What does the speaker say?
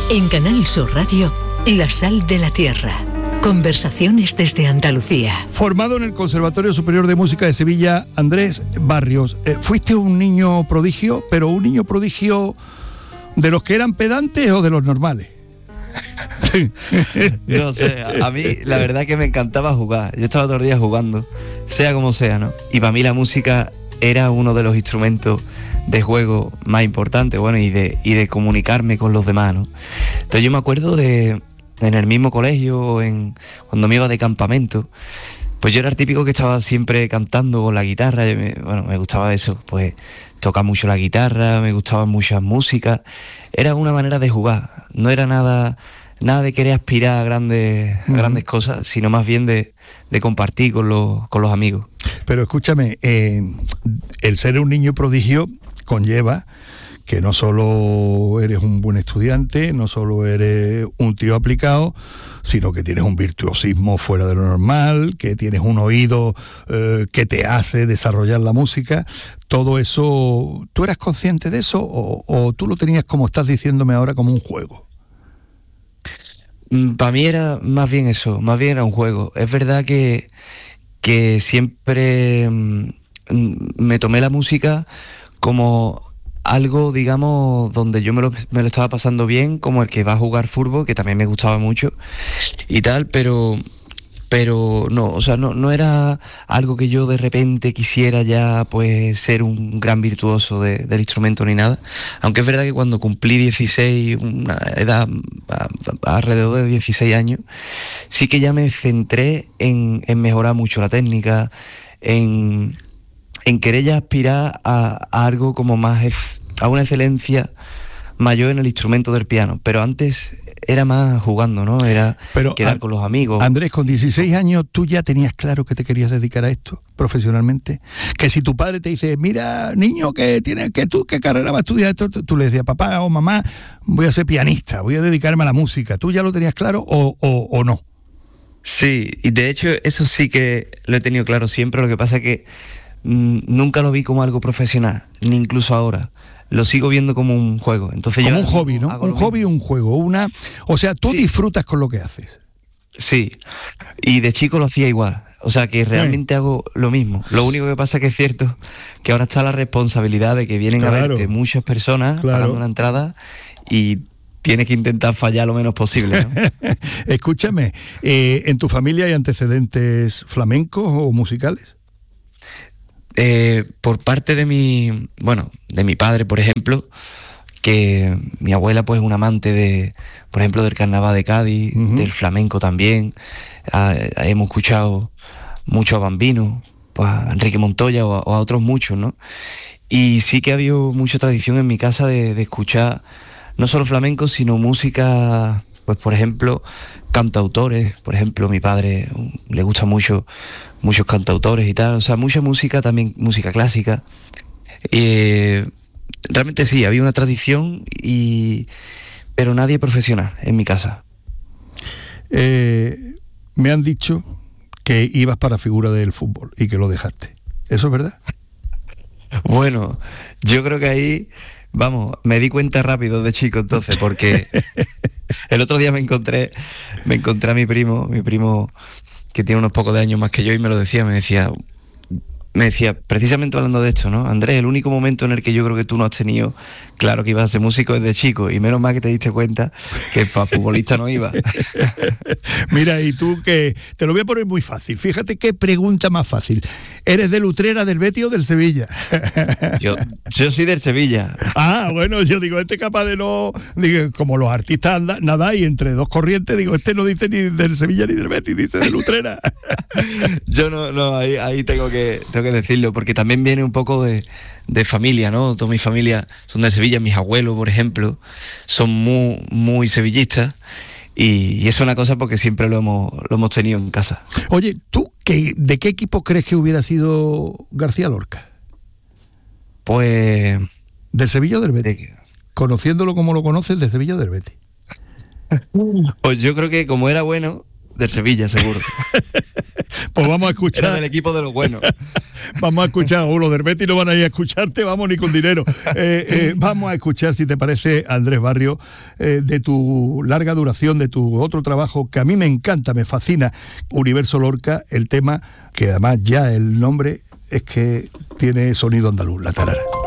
En Canal Sur Radio, La Sal de la Tierra. Conversaciones desde Andalucía. Formado en el Conservatorio Superior de Música de Sevilla, Andrés Barrios. Fuiste un niño prodigio, pero un niño prodigio de los que eran pedantes o de los normales. No sé, a mí la verdad que me encantaba jugar. Yo estaba todos los días jugando, sea como sea, ¿no? Y para mí la música era uno de los instrumentos de juego más importantes, bueno, y de comunicarme con los demás, ¿no? Entonces yo me acuerdo de en el mismo colegio, cuando me iba de campamento, pues yo era el típico que estaba siempre cantando con la guitarra. Me gustaba eso, pues tocar mucho la guitarra, me gustaban muchas músicas. Era una manera de jugar, no era nada de querer aspirar a grandes cosas, sino más bien de compartir con los amigos. Pero escúchame, el ser un niño prodigio conlleva que no solo eres un buen estudiante, no solo eres un tío aplicado, sino que tienes un virtuosismo fuera de lo normal, que tienes un oído que te hace desarrollar la música. Todo eso, ¿tú eras consciente de eso o tú lo tenías, como estás diciéndome ahora, como un juego? Para mí era más bien eso, más bien era un juego. Es verdad que siempre me tomé la música como algo, digamos, donde yo me lo estaba pasando bien, como el que va a jugar fútbol, que también me gustaba mucho y tal, pero no, o sea, no era algo que yo de repente quisiera ya pues ser un gran virtuoso del instrumento ni nada. Aunque es verdad que cuando cumplí 16, una edad alrededor de 16 años, sí que ya me centré en mejorar mucho la técnica, en querer ya aspirar a algo como más, a una excelencia mayor en el instrumento del piano. Pero antes era más jugando, ¿no? Era quedar con los amigos. Andrés, con 16 años, ¿tú ya tenías claro que te querías dedicar a esto profesionalmente? Que si tu padre te dice, mira, niño, ¿qué carrera vas a estudiar esto? Tú le decías, papá o mamá, voy a ser pianista, voy a dedicarme a la música. ¿Tú ya lo tenías claro o no? Sí, y de hecho eso sí que lo he tenido claro siempre. Lo que pasa es que nunca lo vi como algo profesional, ni incluso ahora. Lo sigo viendo como un juego. Entonces como yo un hobby, ¿no? Un hobby, un juego. O sea, tú disfrutas con lo que haces. Sí, y de chico lo hacía igual. O sea, que realmente hago lo mismo. Lo único que pasa es que es cierto que ahora está la responsabilidad de que vienen a verte muchas personas pagando una entrada y tienes que intentar fallar lo menos posible, ¿no? Escúchame, ¿en tu familia hay antecedentes flamencos o musicales? Por parte de mi padre, por ejemplo, que mi abuela pues es un amante por ejemplo, del carnaval de Cádiz, del flamenco también. Hemos escuchado mucho a Bambino, pues a Enrique Montoya o a otros muchos, ¿no? Y sí que ha habido mucha tradición en mi casa de escuchar no solo flamenco, sino música, pues por ejemplo, cantautores. Por ejemplo, a mi padre le gusta muchos cantautores y tal, o sea, mucha música, también música clásica. Realmente sí, había una tradición, pero nadie profesional en mi casa. Me han dicho que ibas para figura del fútbol y que lo dejaste. ¿Eso es verdad? Bueno, yo creo que ahí, me di cuenta rápido de chico entonces, porque el otro día me encontré a mi primo que tiene unos pocos de años más que yo, y me decía, precisamente hablando de esto, ¿no? Andrés, el único momento en el que yo creo que tú no has tenido claro que ibas a ser músico desde chico, y menos mal que te diste cuenta que para futbolista no iba. Mira, y tú, que te lo voy a poner muy fácil. Fíjate qué pregunta más fácil. ¿Eres del Utrera, del Betis o del Sevilla? Yo soy del Sevilla. Ah, bueno, yo digo, capaz de no... Digo, como los artistas nadáis entre dos corrientes, digo, no dice ni del Sevilla ni del Betis, dice del Utrera. Yo no, ahí tengo que decirlo, porque también viene un poco de familia, ¿no? Toda mi familia son de Sevilla. Mis abuelos, por ejemplo, son muy, muy sevillistas, y es una cosa porque siempre lo hemos tenido en casa. Oye, ¿tú de qué equipo crees que hubiera sido García Lorca? Pues... ¿Del Sevilla o del Betis? Conociéndolo como lo conoces, del Sevilla o del Betis. Pues yo creo que como era bueno, del Sevilla, seguro. Pues vamos a escuchar. Era del equipo de los buenos. Vamos a escuchar, o los del Betis no van a ir a escucharte, vamos, ni con dinero. Vamos a escuchar, si te parece, Andrés Barrio, de tu larga duración, de tu otro trabajo, que a mí me encanta, me fascina, Universo Lorca, el tema, que además ya el nombre es que tiene sonido andaluz, La Tarara.